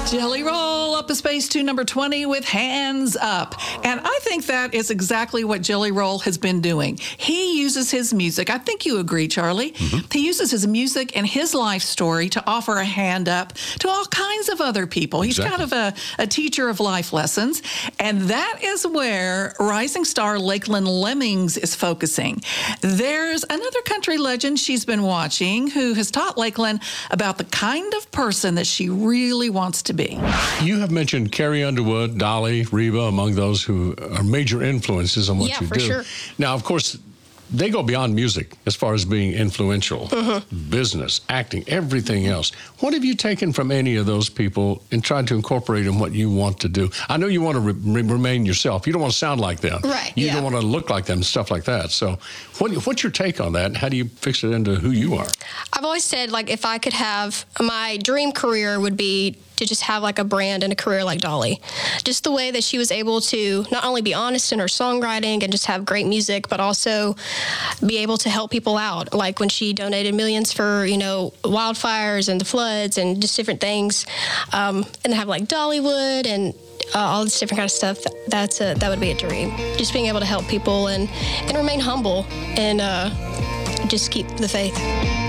Jelly Roll, Up a Space 2, number 20 with Hands Up. And I think that is exactly what Jelly Roll has been doing. He uses his music. I think you agree, Charlie. Mm-hmm. He uses his music and his life story to offer a hand up to all kinds of other people. He's kind of a teacher of life lessons. And that is where rising star Lakeland Lemmings is focusing. There's another country legend she's been watching who has taught Lakeland about the kind of person that she really wants to be. You have mentioned Carrie Underwood, Dolly, Reba, among those who are major influences on what you do. Sure. Now, of course, they go beyond music as far as being influential, business, acting, everything else. What have you taken from any of those people and tried to incorporate in what you want to do? I know you want to remain yourself. You don't want to sound like them. Right. You don't want to look like them, stuff like that. So what's your take on that? And how do you fix it into who you are? I've always said, like, if I could have, my dream career would be to just have like a brand and a career like Dolly. Just the way that she was able to not only be honest in her songwriting and just have great music, but also be able to help people out. Like when she donated millions for, wildfires and the floods and just different things. And have like Dollywood and all this different kind of stuff. That would be a dream. Just being able to help people and remain humble and just keep the faith.